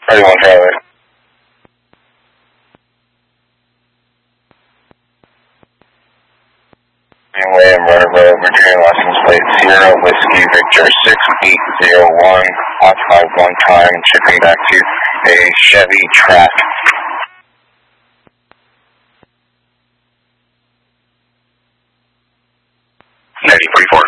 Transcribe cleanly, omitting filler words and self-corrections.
31 Charlie. Way in Road, Virginia license plate 0 Whiskey Victor 6801, occupied one time, shipping back to a Chevy Track. 9044.